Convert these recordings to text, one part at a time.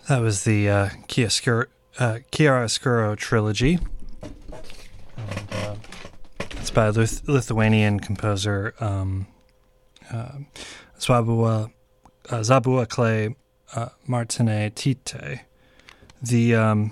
That was the Chiaroscuro trilogy. And, it's by Lithuanian composer Zabuoklė Martinaitytė. The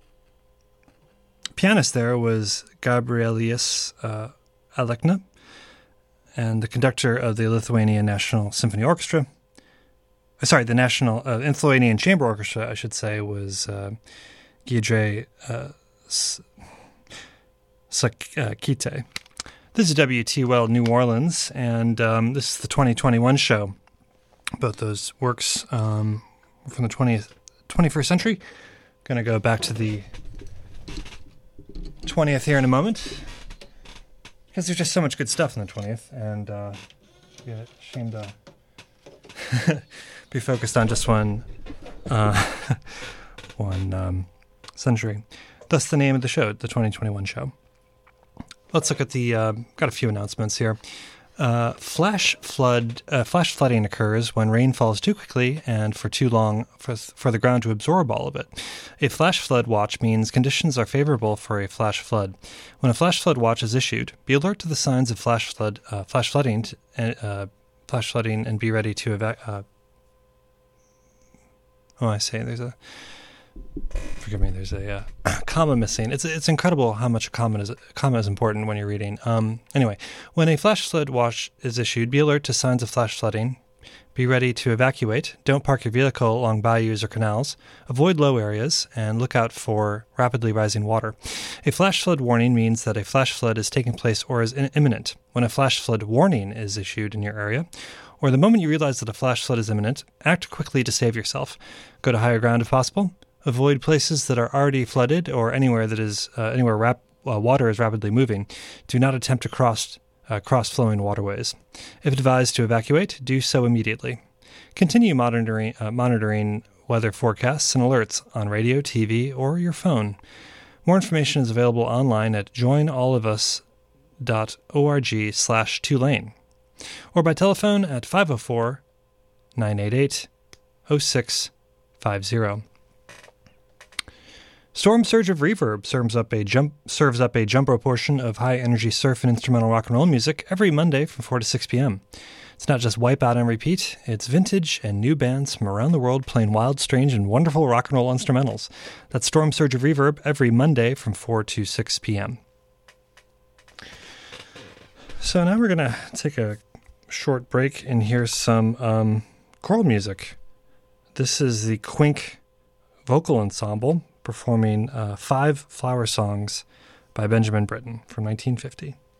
pianist there was Gabrielius Alekna, and the conductor of the Lithuanian National Symphony Orchestra. The National Lithuanian Chamber Orchestra, I should say, was Giedrė Sakytė. This is WTOL New Orleans, and this is the 2021 show. Both those works from the 21st century. Going to go back to the 20th here in a moment, because there's just so much good stuff in the 20th, and yeah, shame to be focused on just one century. Thus the name of the show, the 2021 show. Let's look at the, got a few announcements here. Flash flooding occurs when rain falls too quickly and for too long for the ground to absorb all of it. A flash flood watch means conditions are favorable for a flash flood. When a flash flood watch is issued, be alert to the signs of flash flooding, and be ready to evacuate. There's a comma missing. It's incredible how much a comma is important when you're reading. Anyway, when a flash flood watch is issued, be alert to signs of flash flooding. Be ready to evacuate. Don't park your vehicle along bayous or canals. Avoid low areas and look out for rapidly rising water. A flash flood warning means that a flash flood is taking place or is imminent. When a flash flood warning is issued in your area, or the moment you realize that a flash flood is imminent, act quickly to save yourself. Go to higher ground if possible. Avoid places that are already flooded or anywhere that is water is rapidly moving. Do not attempt to cross flowing waterways. If advised to evacuate, do so immediately. Continue monitoring weather forecasts and alerts on radio, TV, or your phone. More information is available online at joinallofus.org/2lane or by telephone at 504-988-0650. Storm Surge of Reverb serves up a jumbo portion of high-energy surf and instrumental rock and roll music every Monday from 4 to 6 p.m. It's not just wipe out and repeat, it's vintage and new bands from around the world playing wild, strange, and wonderful rock and roll instrumentals. That's Storm Surge of Reverb every Monday from 4 to 6 p.m. So now we're going to take a short break and hear some choral music. This is the Quink Vocal Ensemble performing 5 flower songs by Benjamin Britten from 1950.